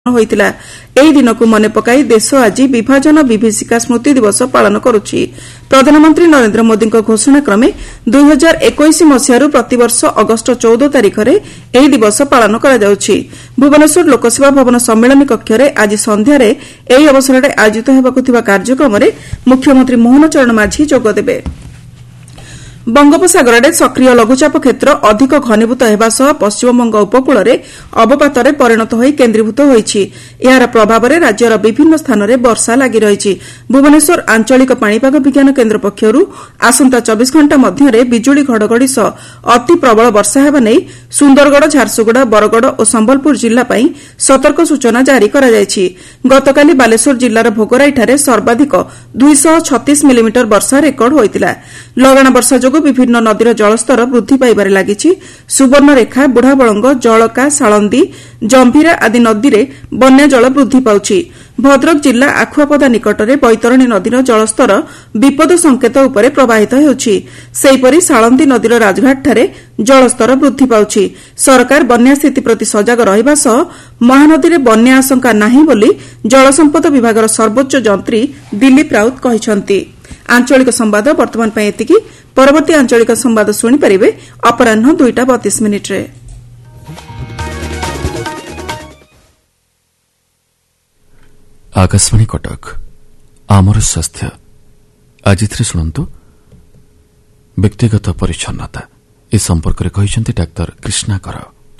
ହୋଇଥିଲା। ଏହି ଦିନକୁ ମନେ ପକାଇ ଦେଶ ଆଜି ବିଭାଜନ ବିଭୀଷିକା ସ୍ମୃତି ଦିବସ ପାଳନ କରୁଛି। ପ୍ରଧାନମନ୍ତ୍ରୀ ନରେନ୍ଦ୍ର ମୋଦିଙ୍କ ଘୋଷଣା କ୍ରମେ 2021 ମସିହାରୁ ପ୍ରତିବର୍ଷ ଅଗଷ୍ଟ 14 ତାରିଖରେ ଏହି ଦିବସ ପାଳନ କରାଯାଉଛି। ଭୁବନେଶ୍ୱର ଲୋକସେବା ଭବନ ସମ୍ମିଳନୀ କକ୍ଷରେ ଆଜି ସନ୍ଧ୍ୟାରେ ଏହି ଅବସରରେ ଆୟୋଜିତ ହେବାକୁ ଥିବା କାର୍ଯ୍ୟକ୍ରମରେ ମୁଖ୍ୟମନ୍ତ୍ରୀ ମୋହନ ଚରଣ ମାଝୀ ଯୋଗଦେବେ। ବଙ୍ଗୋପସାଗରରେ ସକ୍ରିୟ ଲଘୁଚାପ କ୍ଷେତ୍ର ଅଧିକ ଘନୀଭୂତ ହେବା ସହ ପଶ୍ଚିମବଙ୍ଗ ଉପକୂଳରେ ଅବପାତରେ ପରିଣତ ହୋଇ କେନ୍ଦ୍ରୀଭୂତ ହୋଇଛି। ଏହାର ପ୍ରଭାବରେ ରାଜ୍ୟର ବିଭିନ୍ନ ସ୍ଥାନରେ ବର୍ଷା ଲାଗି ରହିଛି। ଭୁବନେଶ୍ୱର ଆଞ୍ଚଳିକ ପାଣିପାଗ ବିଜ୍ଞାନ କେନ୍ଦ୍ର ପକ୍ଷରୁ ଆସନ୍ତା 24 ଘଣ୍ଟା ମଧ୍ୟରେ ବିଜୁଳି ଘଡ଼ଘଡ଼ି ସହ ଅତି ପ୍ରବଳ ବର୍ଷା ହେବା ନେଇ ସୁନ୍ଦରଗଡ଼, ଝାରସୁଗୁଡ଼ା, ବରଗଡ଼ ଓ ସମ୍ବଲପୁର ଜିଲ୍ଲା ପାଇଁ ସତର୍କ ସୂଚନା ଜାରି କରାଯାଇଛି। ଗତକାଲି ବାଲେଶ୍ୱର ଜିଲ୍ଲାର ଭୋଗରାଇଠାରେ ସର୍ବାଧିକ 236 ମିଲିମିଟର ବର୍ଷା ରେକର୍ଡ ହୋଇଥିଲା। ଲଗାଣ ବର୍ଷା ଯୋଗୁଁ ବିଭିନ୍ନ ନଦୀର ଜଳସ୍ତର ବୃଦ୍ଧି ପାଇବାରେ ଲାଗିଛି। ସୁବର୍ଣ୍ଣରେଖା, ବୁଢ଼ାବଳଙ୍ଗ, ଜଳକା, ସାଳନ୍ଦୀ, ଜମ୍ଭିରା ଆଦି ନଦୀରେ ବନ୍ୟା ଜଳ ବୃଦ୍ଧି ପାଉଛି। ଭଦ୍ରକ ଜିଲ୍ଲା ଆଖୁଆପଦା ନିକଟରେ ବୈତରଣୀ ନଦୀର ଜଳସ୍ତର ବିପଦ ସଂକେତ ଉପରେ ପ୍ରବାହିତ ହେଉଛି। ସେହିପରି ସାଳନ୍ଦୀ ନଦୀର ରାଜଘାଟଠାରେ ଜଳସ୍ତର ବୃଦ୍ଧି ପାଉଛି। ସରକାର ବନ୍ୟା ସ୍ଥିତି ପ୍ରତି ସଜାଗ ରହିବା ସହ ମହାନଦୀରେ ବନ୍ୟା ଆଶଙ୍କା ନାହିଁ ବୋଲି ଜଳସମ୍ପଦ ବିଭାଗର ସର୍ବୋଚ୍ଚ ଯନ୍ତ୍ରୀ ଦିଲ୍ଲୀପ ରାଉତ କହିଛନ୍ତି। ଆଞ୍ଚଳିକ ସମ୍ବାଦ ବର୍ତ୍ତମାନ ପାଇଁ ଏତିକି। ପରବର୍ତ୍ତୀ ଆଞ୍ଚଳିକ ସମ୍ବାଦ ଶୁଣିପାରିବେ ଅପରାହ୍ନ 2:32। आकाशवाणी कटक आमर स्वास्थ्य आज शुणु व्यक्तिगत परिच्छन्नता ए संपर्क में डाक्तर कृष्णा कर।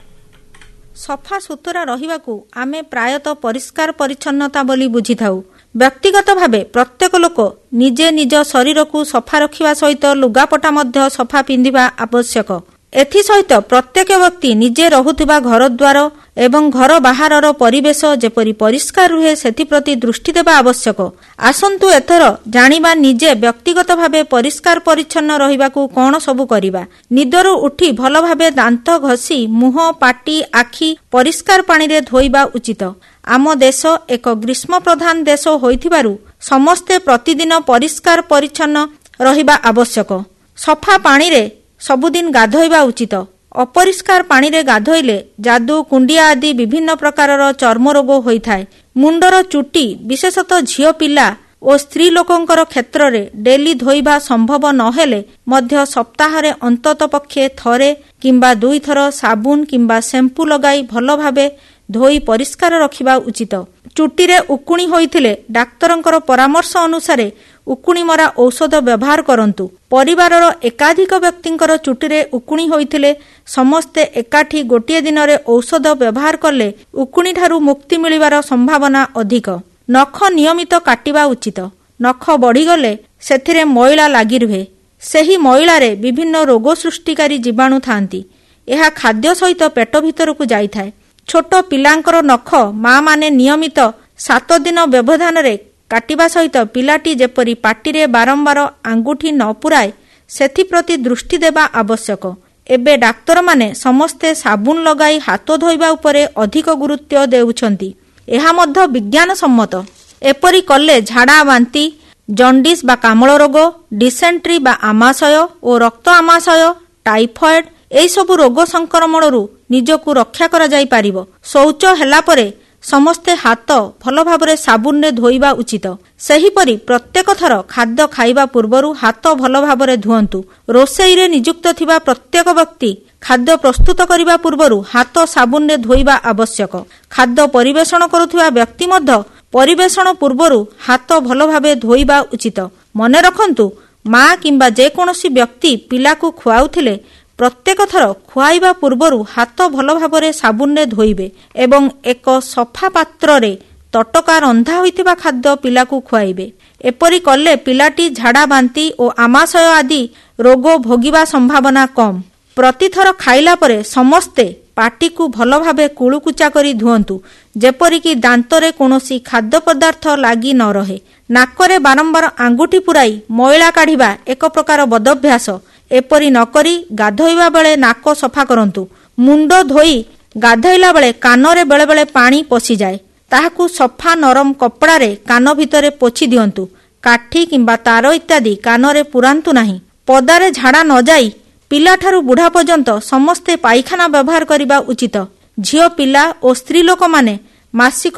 सफा सुतरा रहिबाकू आमे प्रायतः परिष्कार परिच्छन्नता बोली बुझी थाउ। व्यक्तिगत भावे प्रत्येक लोक निजे निज शरीर को सफा रखिबा सहित लुगापटा मध्य सफा पिंधिबा आवश्यक। एथि सहित प्रत्येक व्यक्ति निजे रहुथिबा घर द्वार एवं घर बाहरर परिवेश जेपरि परिष्कार रुहे सेथिप्रति दृष्टि देबा आवश्यक। आसंतु एथर जानिबा निजे व्यक्तिगत भावे परिष्कार परिच्छन्न रहिबाकू कोन सबु करिबा। निदरु उठी भल भावे दांत घसी मुह, पाटी, आखि परिष्कार पानी रे धोइबा उचित। आम देश एक ग्रीष्म प्रधान देश होइथिबारु समस्ते प्रतिदिन परिष्कार परिच्छन्न रहिबा आवश्यक। सफा पानी रे सबुदिन गाधोइबा उचित। अपरिष्कार पानी रे गाधोइले जादू, कुंडिया आदि विभिन्न प्रकारर चर्म रोग होइथाय। मुंडर चुटी विशेषतः झियो पिला और स्त्री लोकंकर क्षेत्र रे डेली धोइबा संभव नहेले मध्य सप्ताहरे अंतत पक्षे थरे किंबा 2 थर साबुन किंबा शैम्पू लगाई भल भावे धोई परिष्कार रखिबा उचित। चुटी रे उकुणी होइथिले डाक्तरंकर परामर्श अनुसारे उकुणी मरा औषध व्यवहार करंतु। परिवारर एकाधिक व्यक्तिंकर चुटीरे उकुणी होइथिले समस्ते एकाठी गोटिए दिन रे औषध व्यवहार कले उकुणी ठारू मुक्ति मिलिबार संभावना अधिक। नख नियमित काटिबा उचित। नख बढ़ीगले सेथिरे मैला लागि रुहे। सेही मैलारे विभिन्न रोग सृष्टिकारी जीवाणु थांती। एहा खाद्य सहित पेट भितरकू जाइथाय। छोट पिलांकर नख माँ माने नियमित 7 दिन व्यवधान रे काटिबा सहित पिलाटी जेपरी पाटिरे बारंबार आंगुठी न पुराए सेथिप्रति दृष्टि देबा आवश्यक। एबे डाक्तर माने समस्ते साबुन लगाई हाथ धोइबा उपरे अधिक गुरुत्व देउछंती। एहा मध्य विज्ञान सम्मत। एपरी कले झाड़ा बांती, जॉन्डिस बा कामल रोग, डिसेंट्री बा आमाशय और रक्त आमाशय, टाइफॉइड एई सबु रोग संक्रमणरू निजकू रक्षा करा जाई पारिबो। शौच हेला परे समस्ते हाथ भल भावरे साबुन रे धोइबा उचित। सेहीपरि प्रत्येक थर खाद्य खाइबा पूर्वरु हाथ भल भावरे धुअंतु। रोषेई रे नियुक्त थिबा प्रत्येक व्यक्ति खाद्य प्रस्तुत करिबा पूर्वरु हाथ साबुन रे धोइबा आवश्यक। खाद्य परिवेषण करुथिबा व्यक्ति मध्य परिवेषण पूर्वरु हाथ भल भावे धोइबा उचित। मने रखंतु माँ किंबा जे कोनोसी व्यक्ति पिलाकू खुआउथिले प्रत्येक थर खुआइबा पूर्वरु हाथ भल भावरे साबुन रे धोइबे एवं एक सफा पात्र रे तटका रंधा होइथिबा खाद्य पिलाकू खुआइबे। एपरि कले पिलाटी झाड़ा बांती और आमाशय आदि रोग भोगिबा संभावना कम। प्रतिथर खाइला परे समस्ते पाटी को भल भावे कुळुकुचा करी धुअंतु जेपरिकी दांतरे कोनोसी खाद्य पदार्थ लागी न रहे। नाकरे बारंबार आंगुठी पुराई मैला काढिबा एक प्रकार बदभ्यास। एपरी नकरी गाधोइबा बेले नाक सफा करंतु। मुंड धोई गाधोइला बेले कानरे बेले बेले पानी पसी जाए। ताहाकू सफा नरम कपड़ा रे कान भितरे पोछि दियंतु। काठी किंबा तार इत्यादि कानरे पुरांतु नाही। पदारे झाड़ा न जाई पिलाठारू बुढ़ा पर्यंत समस्ते पाइखाना व्यवहार करिबा उचित। झियो पिला और स्त्री लोक माने मासिक